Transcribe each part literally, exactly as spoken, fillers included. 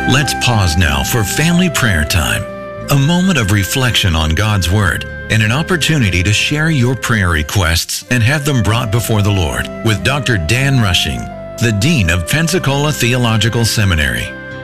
Let's pause now for family prayer time, a moment of reflection on God's Word and an opportunity to share your prayer requests and have them brought before the Lord with Doctor Dan Rushing, the Dean of Pensacola Theological Seminary.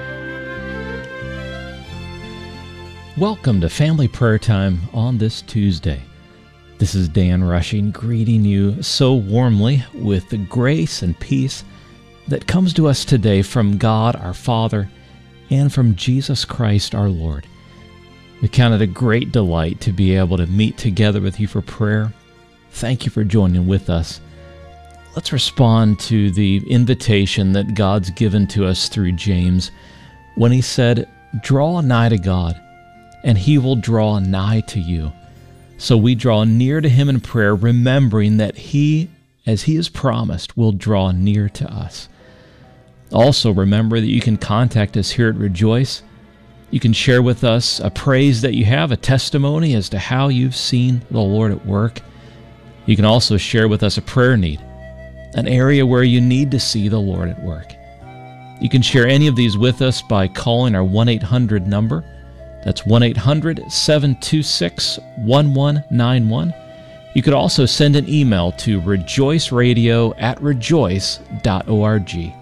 Welcome to Family Prayer Time on this Tuesday. This is Dan Rushing greeting you so warmly with the grace and peace that comes to us today from God our Father and from Jesus Christ our Lord. We count it a great delight to be able to meet together with you for prayer. Thank you for joining with us. Let's respond to the invitation that God's given to us through James when he said, "Draw nigh to God, and he will draw nigh to you." So we draw near to him in prayer, remembering that he, as he has promised, will draw near to us. Also, remember that you can contact us here at Rejoice. You can share with us a praise that you have, a testimony as to how you've seen the Lord at work. You can also share with us a prayer need, an area where you need to see the Lord at work. You can share any of these with us by calling our one eight hundred number. That's one eight hundred, seven two six, one one nine one. You could also send an email to rejoiceradio at rejoice dot org.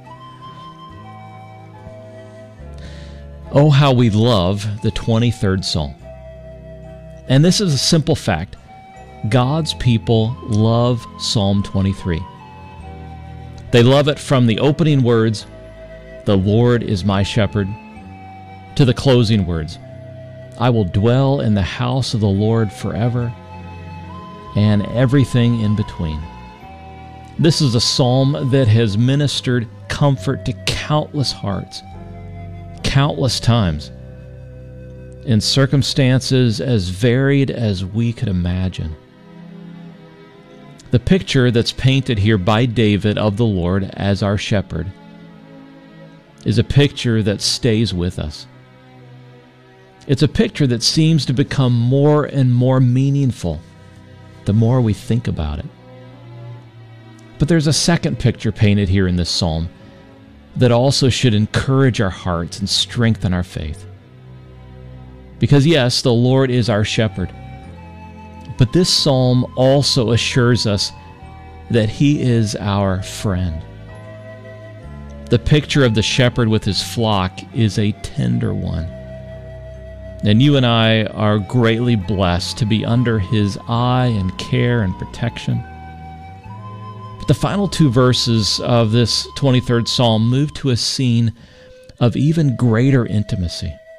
Oh, how we love the twenty-third Psalm. And this is a simple fact. God's people love Psalm twenty-three. They love it from the opening words, "The Lord is my shepherd," to the closing words, "I will dwell in the house of the Lord forever," and everything in between. This is a psalm that has ministered comfort to countless hearts, countless times, in circumstances as varied as we could imagine. The picture that's painted here by David of the Lord as our shepherd is a picture that stays with us. It's a picture that seems to become more and more meaningful the more we think about it. But there's a second picture painted here in this psalm that also should encourage our hearts and strengthen our faith. Because yes, the Lord is our shepherd, but this psalm also assures us that he is our friend. The picture of the shepherd with his flock is a tender one. And you and I are greatly blessed to be under his eye and care and protection. But the final two verses of this twenty-third Psalm move to a scene of even greater intimacy.